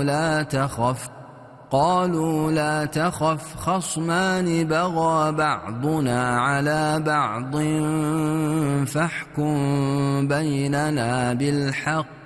قالوا لا تخف خصمان بغى بعضنا على بعض فاحكم بيننا بالحق